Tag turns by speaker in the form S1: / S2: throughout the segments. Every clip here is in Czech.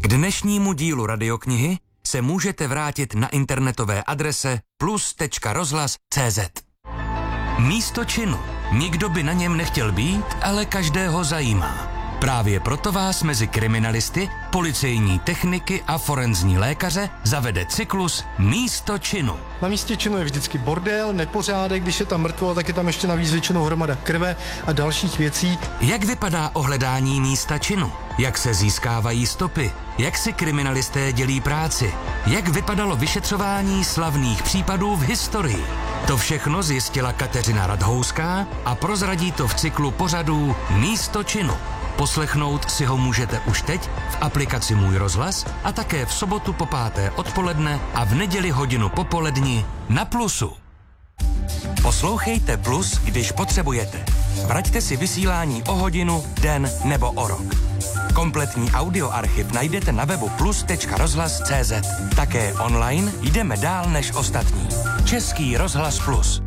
S1: K dnešnímu dílu radioknihy se můžete vrátit na internetové adrese plus.rozhlas.cz. Místo činu. Nikdo by na něm nechtěl být, ale každého zajímá. Právě proto vás mezi kriminalisty, policejní techniky a forenzní lékaře zavede cyklus Místo činu.
S2: Na místě činu je vždycky bordel, nepořádek, když je tam mrtvo, tak je tam ještě navíc většinou hromada krve a dalších věcí.
S1: Jak vypadá ohledání místa činu? Jak se získávají stopy? Jak si kriminalisté dělí práci? Jak vypadalo vyšetřování slavných případů v historii? To všechno zjistila Kateřina Radhouská a prozradí to v cyklu pořadů Místo činu. Poslechnout si ho můžete už teď v aplikaci Můj rozhlas a také v sobotu po 5. odpoledne a v neděli hodinu popoledni na Plusu. Poslouchejte Plus, když potřebujete. Vraťte si vysílání o hodinu, den nebo o rok. Kompletní audioarchiv najdete na webu plus.rozhlas.cz. Také online jdeme dál než ostatní. Český rozhlas Plus.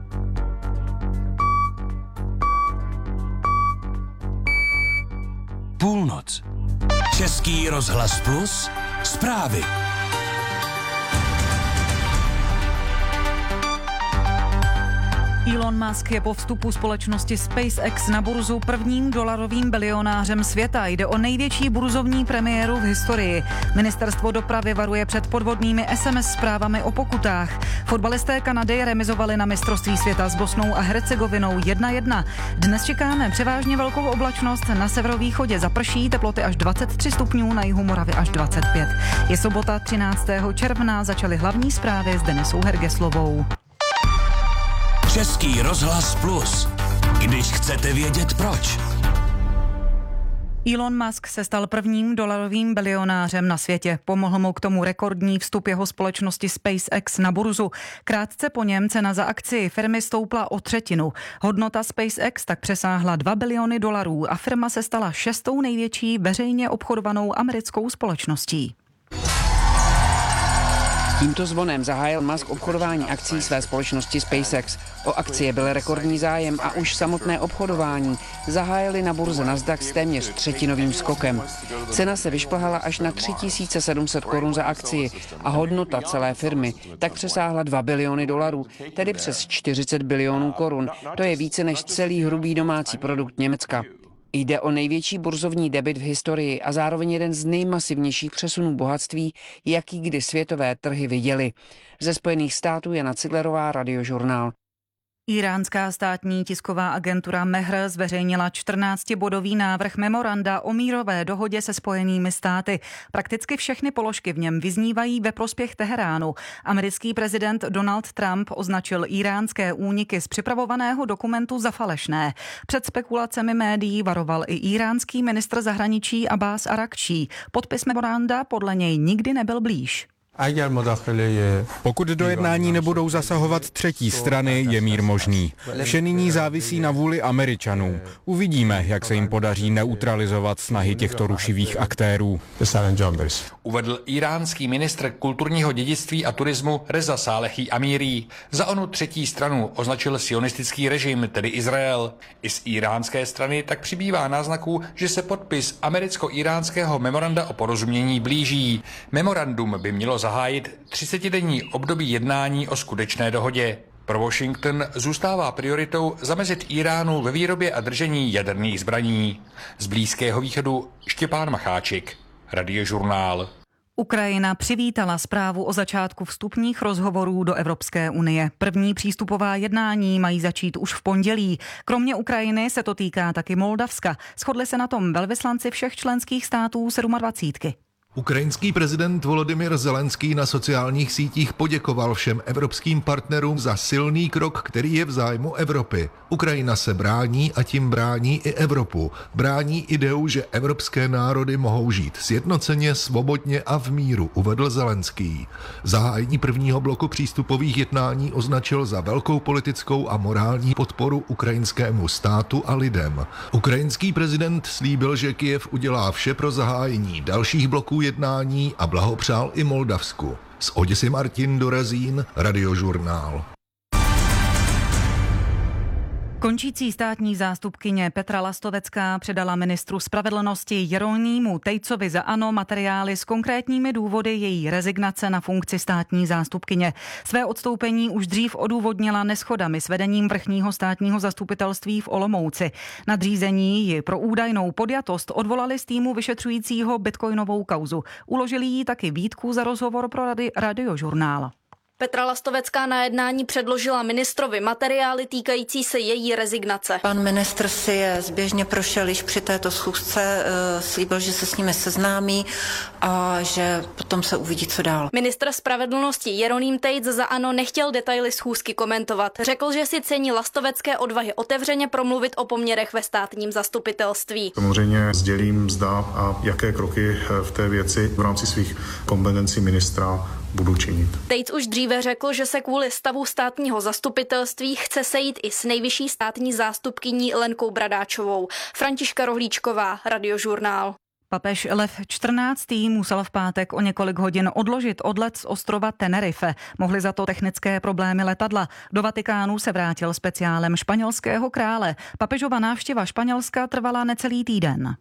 S1: Půlnoc. Český rozhlas Plus. Zprávy.
S3: Elon Musk je po vstupu společnosti SpaceX na burzu prvním dolarovým bilionářem světa. Jde o největší burzovní premiéru v historii. Ministerstvo dopravy varuje před podvodnými SMS zprávami o pokutách. Fotbalisté Kanady remizovali na mistrovství světa s Bosnou a Hercegovinou 1-1. Dnes čekáme převážně velkou oblačnost, na severovýchodě zaprší, teploty až 23 stupňů, na jihu Moravy až 25. Je sobota 13. června, začaly hlavní zprávy s Denisou Hergeslovou.
S1: Český rozhlas Plus. Když chcete vědět proč.
S3: Elon Musk se stal prvním dolarovým bilionářem na světě. Pomohl mu k tomu rekordní vstup jeho společnosti SpaceX na burzu. Krátce po něm cena za akcii firmy stoupla o 1/3. Hodnota SpaceX tak přesáhla $2 biliony a firma se stala 6. největší veřejně obchodovanou americkou společností.
S4: Tímto zvonem zahájil Musk obchodování akcií své společnosti SpaceX. O akcie byl rekordní zájem a už samotné obchodování zahájili na burze Nasdaq s téměř třetinovým skokem. Cena se vyšplhala až na 3700 korun za akcii a hodnota celé firmy tak přesáhla $2 biliony, tedy přes 40 bilionů korun. To je více než celý hrubý domácí produkt Německa. Jde o největší burzovní debit v historii a zároveň jeden z nejmasivnějších přesunů bohatství, jaký kdy světové trhy viděly. Ze Spojených států Jana Ciglerová, Radiožurnál.
S3: Iránská státní tisková agentura Mehr zveřejnila 14bodový návrh memoranda o mírové dohodě se Spojenými státy. Prakticky všechny položky v něm vyznívají ve prospěch Teheránu. Americký prezident Donald Trump označil íránské úniky z připravovaného dokumentu za falešné. Před spekulacemi médií varoval i íránský ministr zahraničí Abbas Arakčí. Podpis memoranda podle něj nikdy nebyl blíž.
S5: Pokud do jednání nebudou zasahovat třetí strany, je mír možný. Vše nyní závisí na vůli Američanů. Uvidíme, jak se jim podaří neutralizovat snahy těchto rušivých aktérů.
S6: Uvedl iránský ministr kulturního dědictví a turismu Reza Salehi Amiri. Za onu třetí stranu označil sionistický režim, tedy Izrael. I z iránské strany tak přibývá náznaků, že se podpis americko-iránského memoranda o porozumění blíží. Memorandum by mělo zahájit 30denní období jednání o skutečné dohodě. Pro Washington zůstává prioritou zamezit Iránu ve výrobě a držení jaderných zbraní. Z Blízkého východu Štěpán Macháčik, Radiožurnál.
S3: Ukrajina přivítala zprávu o začátku vstupních rozhovorů do Evropské unie. První přístupová jednání mají začít už v pondělí. Kromě Ukrajiny se to týká taky Moldavska. Shodli se na tom velvyslanci všech členských států 27.
S7: Ukrajinský prezident Volodymyr Zelenský na sociálních sítích poděkoval všem evropským partnerům za silný krok, který je v zájmu Evropy. Ukrajina se brání a tím brání i Evropu. Brání ideu, že evropské národy mohou žít sjednoceně, svobodně a v míru, uvedl Zelenský. Zahájení prvního bloku přístupových jednání označil za velkou politickou a morální podporu ukrajinskému státu a lidem. Ukrajinský prezident slíbil, že Kyjev udělá vše pro zahájení dalších bloků jednání a blahopřál i Moldavsku. Z Oděsy Martin Dorazín, Radiožurnál.
S3: Končící státní zástupkyně Petra Lastovecká předala ministru spravedlnosti Jeronýmu Tejcovi za ANO materiály s konkrétními důvody její rezignace na funkci státní zástupkyně. Své odstoupení už dřív odůvodnila neshodami s vedením vrchního státního zastupitelství v Olomouci. Nadřízení ji pro údajnou podjatost odvolali z týmu vyšetřujícího bitcoinovou kauzu. Uložili jí taky výtku za rozhovor pro Radiožurnál.
S8: Petra Lastovecká na jednání předložila ministrovi materiály týkající se její rezignace.
S9: Pan ministr si je zběžně prošel již při této schůzce, slíbil, že se s nimi seznámí a že potom se uvidí, co dál.
S8: Ministr spravedlnosti Jeroným Tejc za ANO nechtěl detaily schůzky komentovat. Řekl, že si cení Lastovecké odvahy otevřeně promluvit o poměrech ve státním zastupitelství.
S10: Samozřejmě sdělím, zda a jaké kroky v té věci v rámci svých kompetencí ministra budu činit.
S8: Tejc už dříve řekl, že se kvůli stavu státního zastupitelství chce sejít i s nejvyšší státní zástupkyní Lenkou Bradáčovou. Františka Rohlíčková, Radiožurnál.
S3: Papež Lev XIV. Musel v pátek o několik hodin odložit odlet z ostrova Tenerife. Mohly za to technické problémy letadla. Do Vatikánu se vrátil speciálem španělského krále. Papežova návštěva Španělska trvala necelý týden.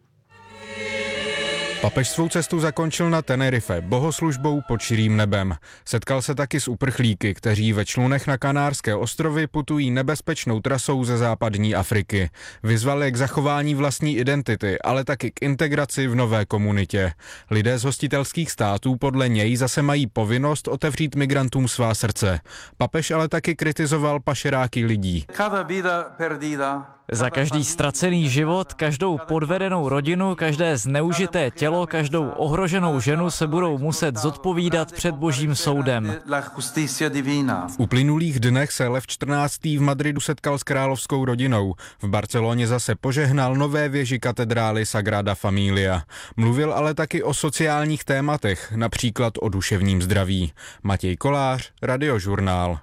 S5: Papež svou cestu zakončil na Tenerife bohoslužbou pod širým nebem. Setkal se taky s uprchlíky, kteří ve člunech na Kanárské ostrovy putují nebezpečnou trasou ze západní Afriky. Vyzval je k zachování vlastní identity, ale taky k integraci v nové komunitě. Lidé z hostitelských států podle něj zase mají povinnost otevřít migrantům svá srdce. Papež ale taky kritizoval pašeráky lidí.
S11: Za každý ztracený život, každou podvedenou rodinu, každé zneužité tělo, každou ohroženou ženu se budou muset zodpovídat před Božím soudem.
S5: V uplynulých dnech se Lev XIV. V Madridu setkal s královskou rodinou. V Barceloně zase požehnal nové věži katedrály Sagrada Familia. Mluvil ale taky o sociálních tématech, například o duševním zdraví. Matěj Kolář, Radiožurnál.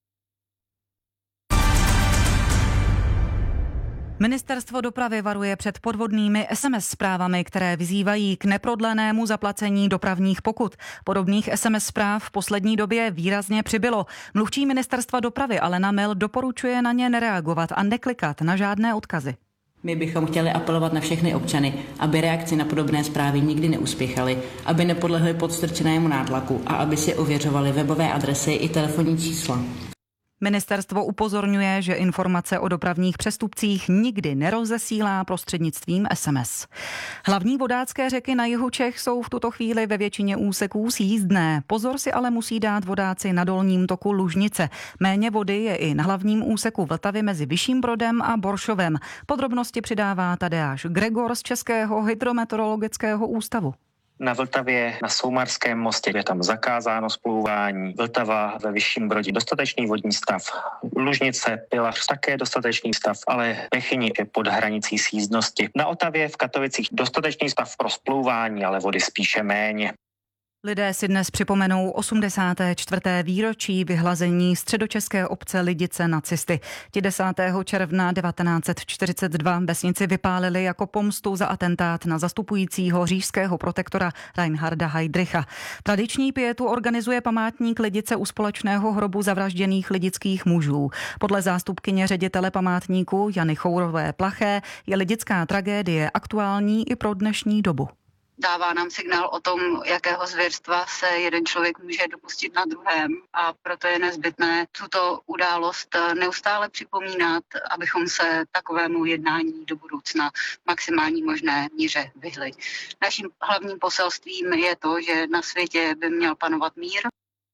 S3: Ministerstvo dopravy varuje před podvodnými SMS zprávami, které vyzývají k neprodlenému zaplacení dopravních pokut. Podobných SMS zpráv v poslední době výrazně přibylo. Mluvčí ministerstva dopravy Alena Mel doporučuje na ně nereagovat a neklikat na žádné odkazy.
S12: My bychom chtěli apelovat na všechny občany, aby reakci na podobné zprávy nikdy neuspěchaly, aby nepodlehli podstrčenému nátlaku a aby si ověřovali webové adresy i telefonní čísla.
S3: Ministerstvo upozorňuje, že informace o dopravních přestupcích nikdy nerozesílá prostřednictvím SMS. Hlavní vodácké řeky na jihu Čech jsou v tuto chvíli ve většině úseků sjízdné. Pozor si ale musí dát vodáci na dolním toku Lužnice. Méně vody je i na hlavním úseku Vltavy mezi Vyšším Brodem a Boršovem. Podrobnosti přidává Tadeáš Gregor z Českého hydrometeorologického ústavu.
S13: Na Vltavě, na Soumarském mostě je tam zakázáno splouvání. Vltava ve Vyšším Brodě dostatečný vodní stav. Lužnice, Pilař také dostatečný stav, ale Bechyni je pod hranicí sjízdnosti. Na Otavě v Katovicích dostatečný stav pro splouvání, ale vody spíše méně.
S3: Lidé si dnes připomenou 84. výročí vyhlazení středočeské obce Lidice nacisty. Ti 10. června 1942 vesnici vypálili jako pomstu za atentát na zastupujícího říšského protektora Reinharda Heydricha. Tradiční pietu organizuje památník Lidice u společného hrobu zavražděných lidických mužů. Podle zástupkyně ředitele památníku Jany Chourové Plaché je lidická tragédie aktuální i pro dnešní dobu.
S14: Dává nám signál o tom, jakého zvěrstva se jeden člověk může dopustit na druhém a proto je nezbytné tuto událost neustále připomínat, abychom se takovému jednání do budoucna v maximální možné míře vyhli. Naším hlavním poselstvím je to, že na světě by měl panovat mír.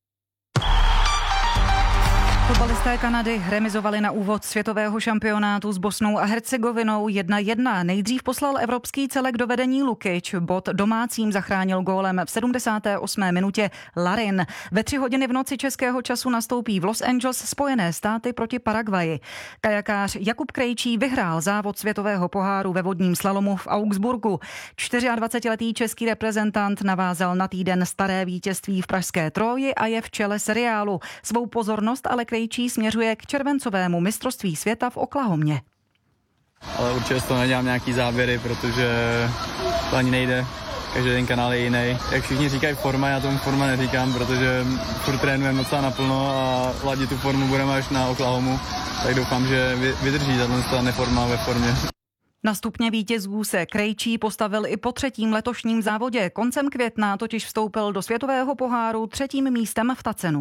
S3: Fotbalisté Kanady remizovali na úvod světového šampionátu s Bosnou a Hercegovinou 1-1. Nejdřív poslal evropský celek do vedení Lukič. Bod domácím zachránil gólem v 78. minutě Larin. Ve 3 hodiny v noci českého času nastoupí v Los Angeles Spojené státy proti Paraguayi. Kajakář Jakub Krejčí vyhrál závod světového poháru ve vodním slalomu v Augsburgu. 24letý český reprezentant navázal na týden staré vítězství v pražské Troji a je v čele seriálu. Svou pozornost ale Krejčí směřuje k červencovému mistrovství světa v Oklahomě.
S15: Ale určitě z toho nedělám nějaký závěry, protože to ani nejde. každý den kanál je jiný. Jak všichni říkají forma, já tomu forma neříkám, protože furt trénujeme docela naplno a ladit tu formu budeme až na Oklahomu, tak doufám, že vydrží ta neforma ve formě.
S3: Na stupně vítězů se Krejčí postavil i po 3. letošním závodě. Koncem května totiž vstoupil do světového poháru 3. místem v Tacenu.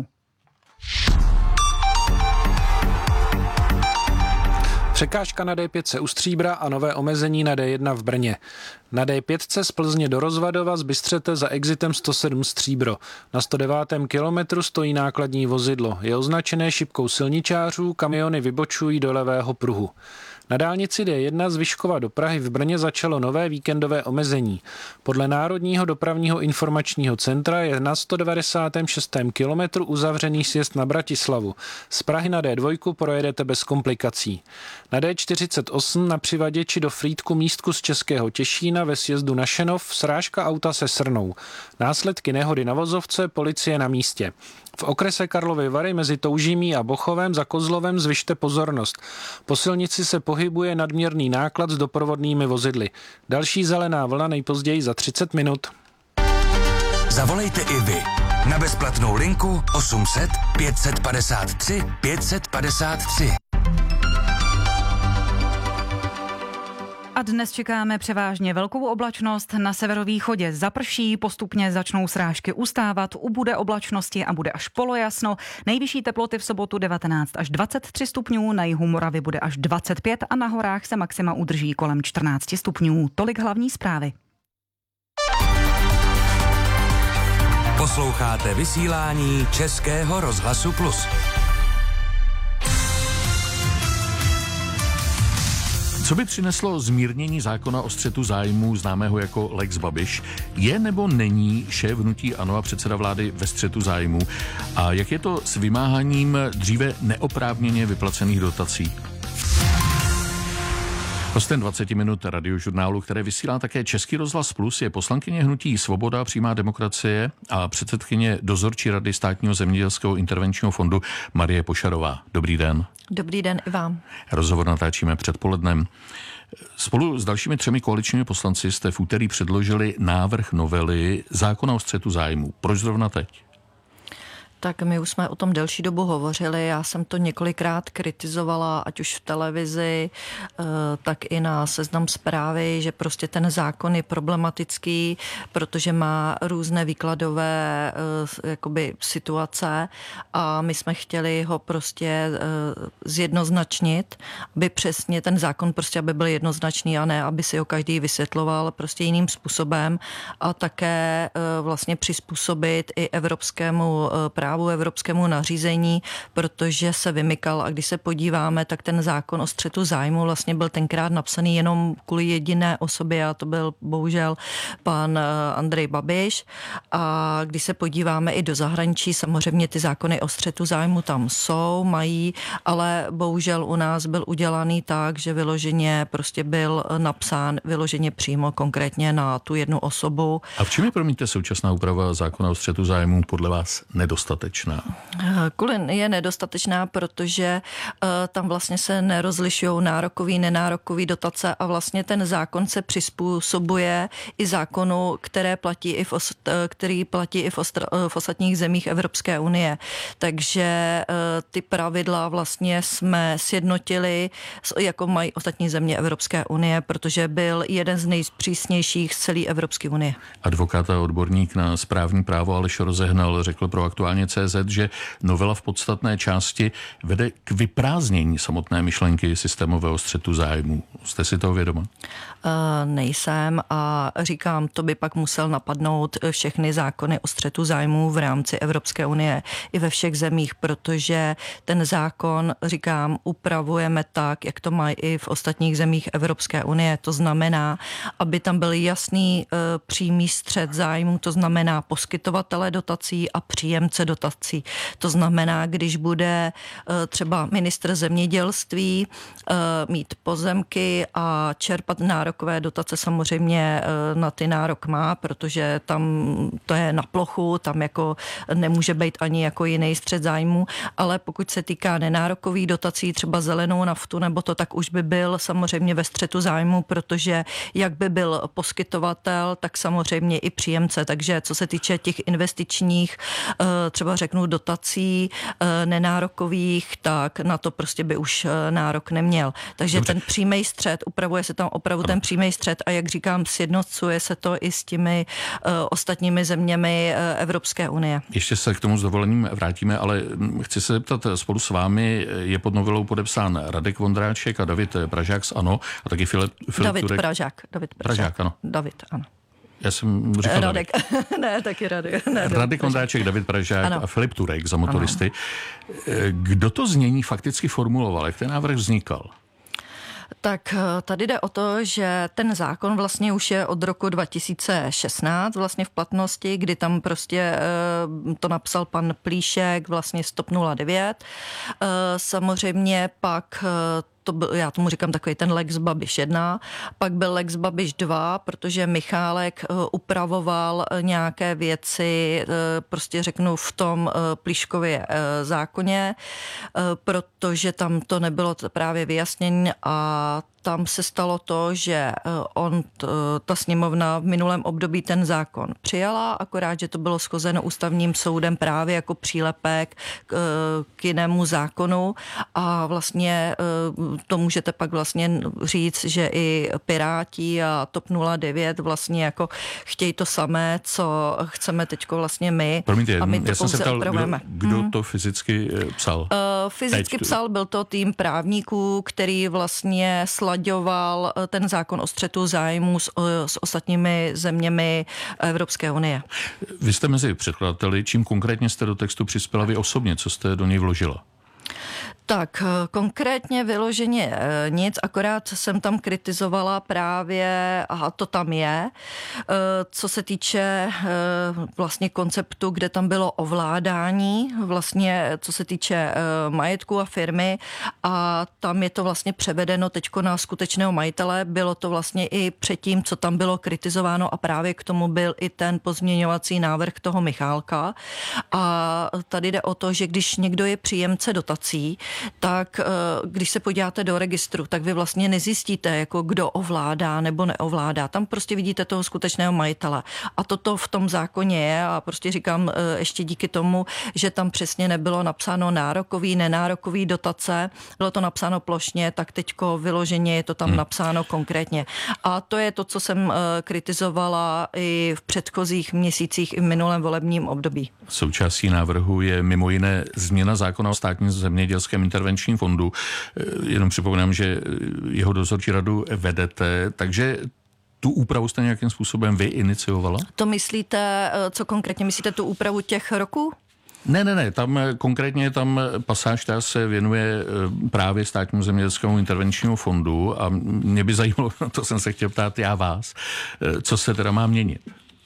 S16: Překážka na D5 u Stříbra a nové omezení na D1 v Brně. Na D5 z Plzně do Rozvadova z Bystřete za exitem 107 Stříbro. Na 109. kilometru stojí nákladní vozidlo. Je označené šipkou silničářů, kamiony vybočují do levého pruhu. Na dálnici D1 z Vyškova do Prahy v Brně začalo nové víkendové omezení. Podle Národního dopravního informačního centra je na 196. kilometru uzavřený sjezd na Bratislavu. Z Prahy na D2 projedete bez komplikací. Na D48 na Přivaděči do Frýdku místku z Českého Těšína ve sjezdu na Šenov srážka auta se srnou. Následky nehody na vozovce, policie na místě. V okrese Karlovy Vary mezi Toužimí a Bochovem za Kozlovem zvyšte pozornost. Po silnici se pohybuje nadměrný náklad s doprovodnými vozidly. Další zelená vlna nejpozději za 30 minut.
S1: Zavolejte i vy na bezplatnou linku 800 553 553.
S3: A dnes čekáme převážně velkou oblačnost. Na severovýchodě zaprší, postupně začnou srážky ustávat, ubude oblačnosti a bude až polojasno. Nejvyšší teploty v sobotu 19 až 23 stupňů, na jihu Moravy bude až 25 a na horách se maxima udrží kolem 14 stupňů. Tolik hlavní zprávy.
S1: Posloucháte vysílání Českého rozhlasu Plus.
S17: Co by přineslo zmírnění zákona o střetu zájmů známého jako Lex Babiš? Je nebo není šéf hnutí ANO a předseda vlády ve střetu zájmů? A jak je to s vymáháním dříve neoprávněně vyplacených dotací? Hostem 20 minut radiožurnálu, které vysílá také Český rozhlas Plus, je poslankyně hnutí Svoboda, přímá demokracie a předsedkyně dozorčí rady Státního zemědělského intervenčního fondu Marie Pošarová. Dobrý den.
S18: Dobrý den i vám.
S17: Rozhovor natáčíme předpolednem. Spolu s dalšími 3 koaličními poslanci jste v úterý předložili návrh novely zákona o střetu zájmů. Proč zrovna teď?
S18: Tak my už jsme o tom delší dobu hovořili, já jsem to několikrát kritizovala, ať už v televizi, tak i na Seznam Zprávy, že prostě ten zákon je problematický, protože má různé výkladové jakoby situace a my jsme chtěli ho prostě zjednoznačnit, aby přesně ten zákon prostě, aby byl jednoznačný a ne, aby si ho každý vysvětloval prostě jiným způsobem a také vlastně přizpůsobit i evropskému právu, evropskému nařízení, protože se vymykal a když se podíváme, tak ten zákon o střetu zájmu vlastně byl tenkrát napsaný jenom kvůli jediné osobě a to byl bohužel pan Andrej Babiš a když se podíváme i do zahraničí, samozřejmě ty zákony o střetu zájmu tam jsou, mají, ale bohužel u nás byl udělaný tak, že vyloženě prostě byl napsán vyloženě přímo konkrétně na tu jednu osobu.
S17: A v čem je, promiňte, současná úprava zákona o střetu zájmu podle vás nedostatečná?
S18: Je nedostatečná, protože tam vlastně se nerozlišují nárokový, nenárokový dotace a vlastně ten zákon se přizpůsobuje i zákonu, který platí i v ostatních zemích Evropské unie. Takže ty pravidla vlastně jsme sjednotili, jako mají ostatní země Evropské unie, protože byl jeden z nejpřísnějších z celé Evropské unie.
S17: Advokát a odborník na správní právo Aleš Rozehnal řekl pro Aktuálně CZ, že novela v podstatné části vede k vyprázdnění samotné myšlenky systémového střetu zájmů. Jste si toho vědoma?
S18: Nejsem a říkám, to by pak musel napadnout všechny zákony o střetu zájmů v rámci Evropské unie i ve všech zemích, protože ten zákon, říkám, upravujeme tak, jak to mají i v ostatních zemích Evropské unie. To znamená, aby tam byl jasný přímý střet zájmů, to znamená poskytovatele dotací a příjemce dotací. dotací. To znamená, když bude třeba ministr zemědělství mít pozemky a čerpat nárokové dotace, samozřejmě na ty nárok má, protože tam to je na plochu, tam jako nemůže být ani jako jiný střet zájmu, ale pokud se týká nenárokových dotací, třeba zelenou naftu nebo to, tak už by byl samozřejmě ve střetu zájmu, protože jak by byl poskytovatel, tak samozřejmě i příjemce. Takže co se týče těch investičních, třeba řeknu dotací nenárokových, tak na to prostě by už nárok neměl. Takže ten přímý střet, upravuje se tam opravdu ten přímý střet a jak říkám, sjednocuje se to i s těmi ostatními zeměmi Evropské unie.
S17: Ještě se k tomu s dovolením vrátíme, ale chci se zeptat, spolu s vámi je pod novelou podepsán Radek Vondráček a David Pražák z ANO a taky Filip Turek.
S18: David Pražák,
S17: ano.
S18: David, ano.
S17: Já jsem říkal
S18: Radek. Ne, taky Radek. Ne,
S17: Radek Vondráček, David Pražák ano. A Filip Turek za motoristy. Ano. Kdo to znění fakticky formuloval? Jak ten návrh vznikal?
S18: Tak tady jde o to, že ten zákon vlastně už je od roku 2016 vlastně v platnosti, kdy tam prostě to napsal pan Plíšek vlastně z TOP 09. Samozřejmě pak to byl, já tomu říkám takový ten Lex Babiš 1, pak byl Lex Babiš 2, protože Michálek upravoval nějaké věci, prostě řeknu v tom Plíškově zákoně, protože tam to nebylo právě vyjasnění a tam se stalo to, že ta sněmovna v minulém období ten zákon přijala, akorát, že to bylo shozeno ústavním soudem právě jako přílepek k jinému zákonu a vlastně to můžete pak vlastně říct, že i Piráti a TOP 09 vlastně jako chtějí to samé, co chceme teďko vlastně my.
S17: Promiňte,
S18: a my to
S17: já jsem se ptal, kdo to fyzicky psal?
S18: Fyzicky psal, byl to tým právníků, který vlastně slaďoval ten zákon o střetu zájmu s ostatními zeměmi Evropské unie.
S17: Vy jste mezi předkladateli, čím konkrétně jste do textu přispěla vy osobně, co jste do něj vložila?
S18: Tak konkrétně vyloženě nic, akorát jsem tam kritizovala právě, a to tam je, co se týče vlastně konceptu, kde tam bylo ovládání, vlastně co se týče majetku a firmy a tam je to vlastně převedeno teďko na skutečného majitele, bylo to vlastně i předtím, co tam bylo kritizováno a právě k tomu byl i ten pozměňovací návrh toho Michálka a tady jde o to, že když někdo je příjemce dotací, tak když se podíváte do registru, tak vy vlastně nezjistíte, jako kdo ovládá nebo neovládá. Tam prostě vidíte toho skutečného majitele. A toto v tom zákoně je a prostě říkám ještě díky tomu, že tam přesně nebylo napsáno nárokový, nenárokový dotace, bylo to napsáno plošně, tak teďko vyloženě je to tam napsáno konkrétně. A to je to, co jsem kritizovala i v předchozích měsících i v minulém volebním období.
S17: Součástí návrhu je mimo jiné změna zákona o státním zemědělském intervenčním fondu. Jenom připomínám, že jeho dozorčí radu vedete, takže tu úpravu jste nějakým způsobem vy iniciovala?
S18: To myslíte, co konkrétně myslíte, tu úpravu těch roků?
S17: Ne, tam konkrétně je tam pasáž, která se věnuje právě státnímu zemědělskému intervenčnímu fondu a mě by zajímalo, to jsem se chtěl ptát já vás, co se teda má měnit?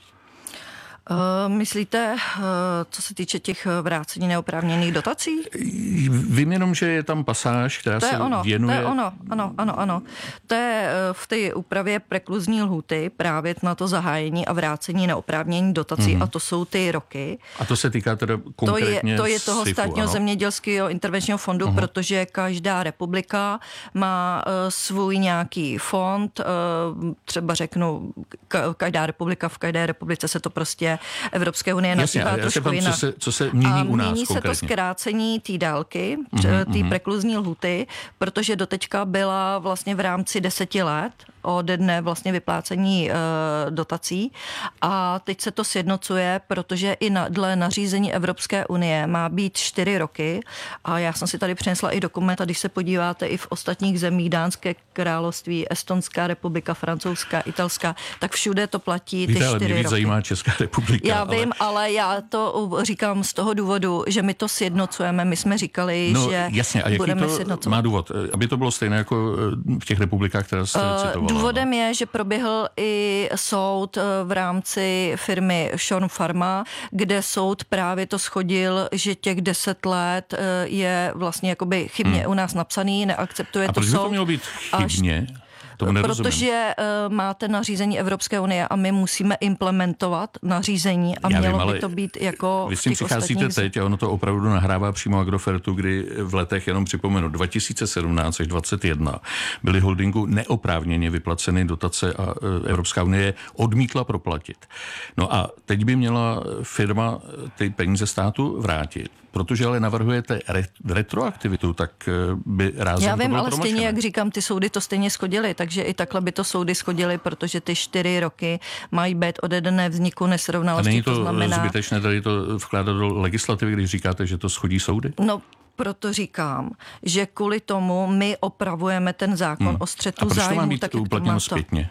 S18: Myslíte, co se týče těch vrácení neoprávněných dotací?
S17: Vím jenom, že je tam pasáž, která se věnuje...
S18: To je ono. To je v té úpravě prekluzní lhůty právě na to zahájení a vrácení neoprávněných dotací a to jsou ty roky.
S17: A to se týká teda konkrétně
S18: To je toho
S17: SIFu,
S18: státního
S17: ano?
S18: zemědělského intervenčního fondu, protože každá republika má svůj nějaký fond, třeba řeknu, každá republika, v každé republice se to prostě Evropské unie nazývá trošku jinak.
S17: Co se mění u nás
S18: mění
S17: konkrétně?
S18: se to zkrácení té délky, té prekluzní lhuty, protože doteďka byla vlastně v rámci 10 let od dne vlastně vyplácení dotací a teď se to sjednocuje, protože i dle nařízení Evropské unie má být 4 roky a já jsem si tady přinesla i dokument a když se podíváte i v ostatních zemích, Dánské království, Estonská republika, Francouzská, Italská, tak všude to platí ty 4 roky.
S17: Mě víc zajímá Česká republika.
S18: Já vím, ale já to říkám z toho důvodu, že my to sjednocujeme, my jsme říkali, že
S17: jasně, a jaký
S18: budeme
S17: to
S18: sjednocovat.
S17: má důvod? Aby to bylo stejné jako v těch republikách, které jste citovala?
S18: Důvodem je, že proběhl i soud v rámci firmy Sean Pharma, kde soud právě to shodil, že těch 10 let je vlastně jakoby chybně u nás napsaný, neakceptuje to soud.
S17: A proč by to mělo být chybně?
S18: Protože máte nařízení Evropské unie a my musíme implementovat nařízení a mělo by to být jako
S17: vy s tím přicházíte teď a ono to opravdu nahrává přímo Agrofertu, kdy v letech, jenom připomenu, 2017 až 2021 byly holdingu neoprávněně vyplaceny dotace a Evropská unie odmítla proplatit. No a teď by měla firma ty peníze státu vrátit. Protože ale navrhujete retroaktivitu, tak by rázem
S18: já vím,
S17: to bylo
S18: ale
S17: promašené.
S18: Stejně, jak říkám, ty soudy to stejně shodily, takže i takhle by to soudy shodily, protože ty 4 roky mají být ode dne vzniku nesrovnalosti.
S17: A není to zbytečné tady to vkládat do legislativy, když říkáte, že to shodí soudy?
S18: No, proto říkám, že kvůli tomu my opravujeme ten zákon o střetu zájmů.
S17: A proč to má být uplatněno zpětně?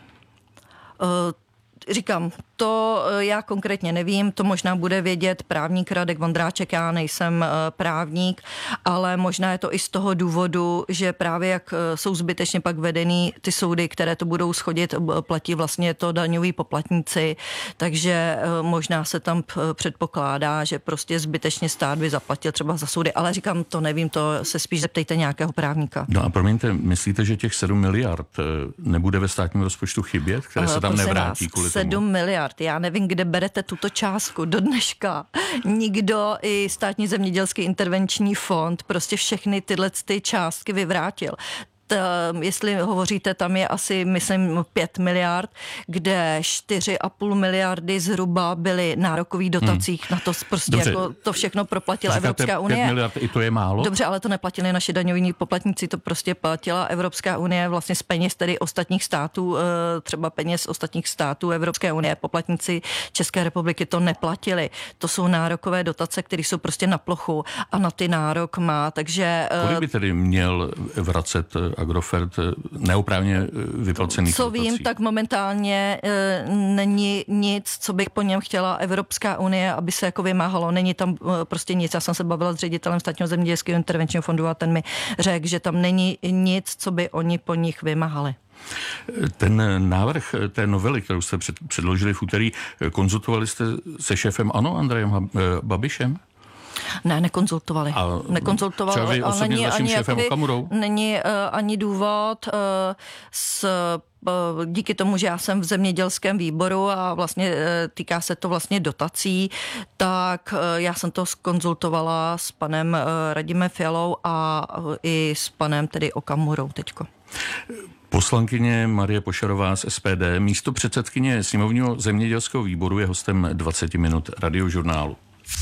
S18: Říkám, to já konkrétně nevím, to možná bude vědět právník Radek Vondráček, já nejsem právník, ale možná je to i z toho důvodu, že právě jak jsou zbytečně pak vedený ty soudy, které to budou shodit, platí vlastně to daňoví poplatníci, takže možná se tam předpokládá, že prostě zbytečně stát by zaplatil třeba za soudy, ale říkám, to nevím, to se spíš zeptejte nějakého právníka.
S17: No a promiňte, myslíte, že těch 7 miliard nebude ve státním rozpočtu chybět, které se tam nevrátí kvůli
S18: 7 miliard. Já nevím, kde berete tuto částku do dneška. Nikdo, i Státní zemědělský intervenční fond, prostě všechny tyhle ty částky vyvrátil. Jestli hovoříte, tam je asi, myslím, 5 miliard, kde 4,5 miliardy zhruba byly nárokových dotacích. Na to prostě
S17: dobře,
S18: jako to všechno proplatila Evropská unie.
S17: 5 miliard, i to je málo?
S18: Dobře, ale to neplatili naši daňoví poplatníci, to prostě platila Evropská unie vlastně z peněz tedy ostatních států, třeba peněz ostatních států Evropské unie. Poplatníci České republiky to neplatili. To jsou nárokové dotace, které jsou prostě na plochu a na ty nárok má, takže...
S17: Kolik by tedy měl vracet Agrofert neoprávně vyplacených
S18: co
S17: dotací?
S18: vím, tak momentálně není nic, co bych po něm chtěla Evropská unie, aby se jako vymáhalo. Není tam prostě nic. Já jsem se bavila s ředitelem Státního zemědělského intervenčního fondu a ten mi řekl, že tam není nic, co by oni po nich vymáhali.
S17: Ten návrh té novely, kterou jste předložili v úterý, konzultovali jste se šéfem ANO Andrejem Babišem?
S18: Ne, nekonzultovali.
S17: Třeba vy osobně s vaším šéfem Okamurou?
S18: Není ani důvod díky tomu, že já jsem v zemědělském výboru a vlastně týká se to vlastně dotací, tak já jsem to konzultovala s panem Radimem Fialou a i s panem tedy Okamurou teďko.
S17: Poslankyně Marie Pošarová z SPD, místo předsedkyně sněmovního zemědělského výboru, je hostem 20 minut Radiožurnálu.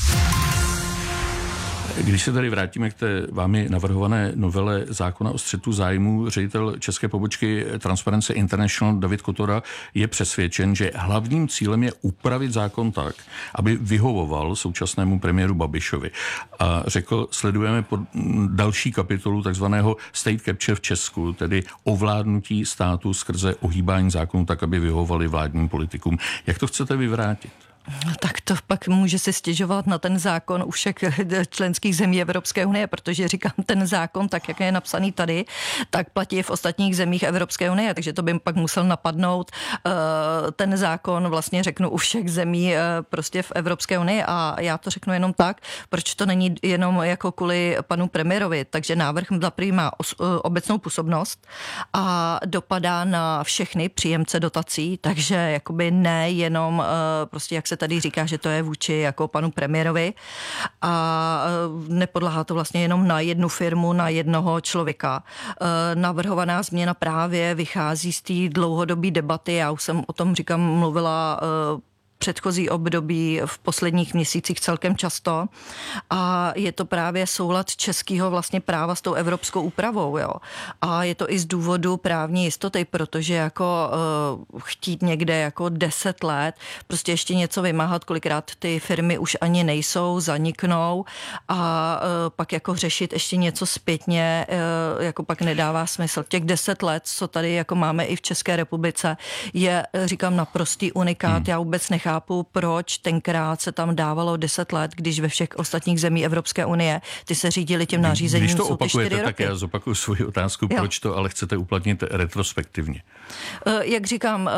S17: Když se tady vrátíme k té vámi navrhované novele zákona o střetu zájmů, ředitel české pobočky Transparency International David Kotora je přesvědčen, že hlavním cílem je upravit zákon tak, aby vyhovoval současnému premiéru Babišovi. A řekl, sledujeme pod další kapitolu takzvaného state capture v Česku, tedy ovládnutí státu skrze ohýbání zákonů tak, aby vyhovovali vládním politikům. Jak to chcete vyvrátit?
S18: Tak to pak může se stěžovat na ten zákon u všech členských zemí Evropské unie, protože říkám, ten zákon, tak jak je napsaný tady, tak platí v ostatních zemích Evropské unie, takže to by pak musel napadnout ten zákon, vlastně řeknu, u všech zemí prostě v Evropské unii a já to řeknu jenom tak, proč to není jenom jako kvůli panu premiérovi, takže návrh za první má obecnou působnost a dopadá na všechny příjemce dotací, takže jakoby ne jenom prostě jak se tady říká, že to je vůči jako panu premiérovi a nepodléhá to vlastně jenom na jednu firmu, na jednoho člověka. Navrhovaná změna právě vychází z té dlouhodobé debaty, já už jsem o tom mluvila předchozí období v posledních měsících celkem často a je to právě soulad českého vlastně práva s tou evropskou úpravou, jo. A je to i z důvodu právní jistoty, protože jako chtít někde jako 10 let, prostě ještě něco vymáhat, kolikrát ty firmy už ani nejsou, zaniknou a pak jako řešit ještě něco zpětně, jako pak nedává smysl. Těch 10 let, co tady jako máme i v České republice, je, říkám, naprostý unikát. Já vůbec nechápu, nechápu, proč tenkrát se tam dávalo 10 let, když ve všech ostatních zemí Evropské unie ty se řídili tím nařízením.
S17: Když to
S18: jsou ty 4
S17: opakujete, tak
S18: roky.
S17: já zopakuju svoji otázku, proč to ale chcete uplatnit retrospektivně?
S18: Jak říkám,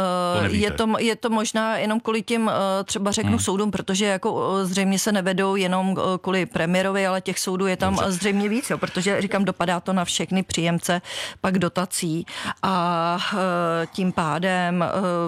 S18: je to možná jenom kvůli tím, třeba řeknu soudům, protože jako zřejmě se nevedou jenom kvůli premiérovi, ale těch soudů je tam zřejmě víc, jo, protože říkám, dopadá to na všechny příjemce pak dotací a tím pádem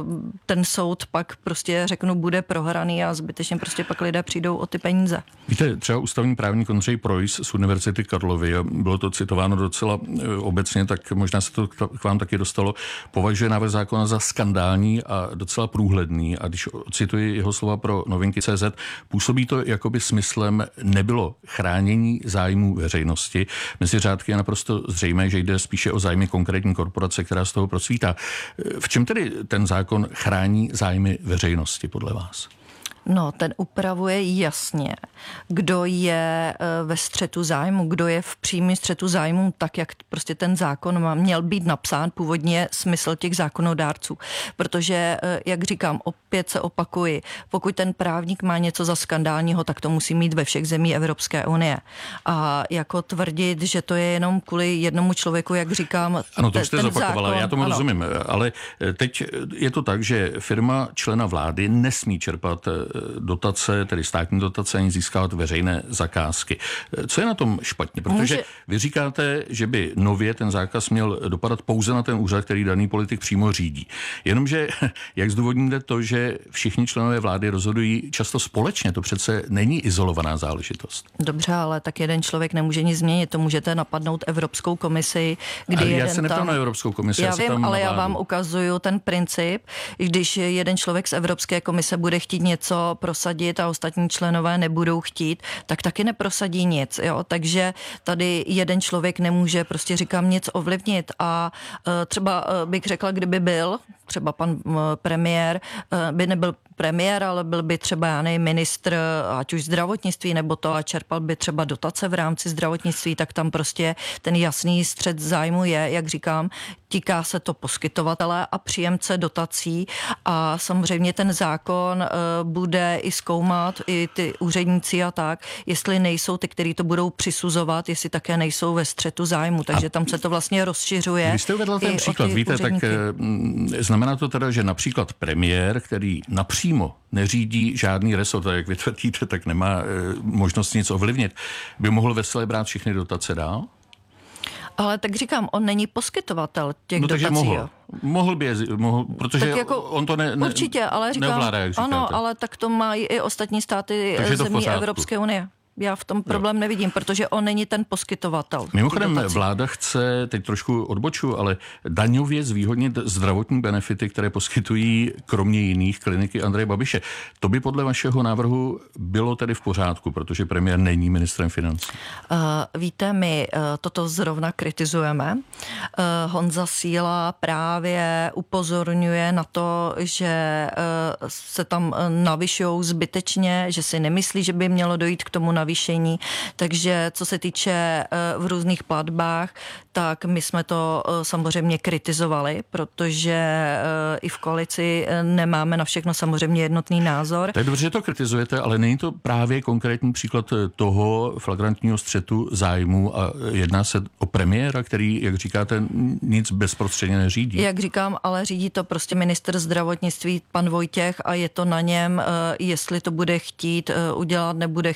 S18: ten soud pak prostě řeknu bude prohraný a zbytečně prostě pak lidé přijdou o ty peníze.
S17: Víte, třeba ústavní právník Ondřej Projs z Univerzity Karlovy, a bylo to citováno docela obecně, tak možná se to k vám taky dostalo, považuje návrh zákona za skandální a docela průhledný. A když cituji jeho slova pro Novinky.cz, působí to, jako by smyslem nebylo chránění zájmů veřejnosti. Mezi řádky je naprosto zřejmé, že jde spíše o zájmy konkrétní korporace, která z toho procvítá. V čem tedy ten zákon chrání zájmy veřejnosti podle vás?
S18: No, ten upravuje jasně, kdo je ve střetu zájmu, kdo je v přímém střetu zájmu, tak jak prostě ten zákon měl být napsán, původně smysl těch zákonodárců. Protože, jak říkám, opět se opakuji, pokud ten právník má něco za skandálního, tak to musí mít ve všech zemí Evropské unie. A jako tvrdit, že to je jenom kvůli jednomu člověku, jak říkám,
S17: ano, to jste zopakovala,
S18: zákon,
S17: já tomu rozumím, ale teď je to tak, že firma člena vlády nesmí čerpat dotace, tedy státní dotace, ani získávat veřejné zakázky. Co je na tom špatně? Protože vy říkáte, že by nově ten zákaz měl dopadat pouze na ten úřad, který daný politik přímo řídí. Jenomže, jak zdůvodníte to, že všichni členové vlády rozhodují často společně, to přece není izolovaná záležitost.
S18: Dobře, ale tak jeden člověk nemůže nic změnit, to můžete napadnout Evropskou komisi, kdy
S17: já se neptám na Evropskou komisi,
S18: já vím, ale já vám ukazuju ten princip, když jeden člověk z Evropské komise bude chtít něco prosadit a ostatní členové nebudou chtít, tak taky neprosadí nic. Jo? Takže tady jeden člověk nemůže, prostě říkám, nic ovlivnit a třeba bych řekla, kdyby byl třeba pan premiér, by nebyl premiér, ale byl by třeba, já nevím, ministr, ať už zdravotnictví nebo to a čerpal by třeba dotace v rámci zdravotnictví, tak tam prostě ten jasný střet zájmu je, jak říkám, týká se to poskytovatele a příjemce dotací a samozřejmě ten zákon bude i zkoumat i ty úředníci a tak, jestli nejsou ty, kteří to budou přisuzovat, jestli také nejsou ve střetu zájmu, takže tam se to vlastně rozšiřuje.
S17: Když jste uvedla ten příklad, víte, tak znamená to teda, že například premiér, který napřímo neřídí žádný resort, a jak vy tvrdíte, tak nemá možnost nic ovlivnit, by mohl veselé brát všechny dotace dál?
S18: Ale tak říkám, on není poskytovatel těch dotací.
S17: Takže mohl by, protože
S18: jako,
S17: on to
S18: určitě, ale říkám,
S17: neovládá, jak říkáte.
S18: Ano, ale tak to mají i ostatní státy zemí Evropské unie. Já v tom problém nevidím, protože on není ten poskytovatel.
S17: Mimochodem, vláda chce, teď trošku odboču, ale daňově zvýhodnit zdravotní benefity, které poskytují kromě jiných kliniky Andreje Babiše. To by podle vašeho návrhu bylo tedy v pořádku, protože premiér není ministrem financí.
S18: Víte, my toto zrovna kritizujeme. Honza Síla právě upozorňuje na to, že se tam navyšují zbytečně, že si nemyslí, že by mělo dojít k tomu navýšení. Takže co se týče v různých platbách, tak my jsme to samozřejmě kritizovali, protože i v koalici nemáme na všechno samozřejmě jednotný názor.
S17: To je dobře, že to kritizujete, ale není to právě konkrétní příklad toho flagrantního střetu zájmu a jedná se o premiéra, který, jak říkáte, nic bezprostředně neřídí.
S18: Jak říkám, ale řídí to prostě ministr zdravotnictví, pan Vojtěch, a je to na něm, jestli to bude chtít udělat, nebude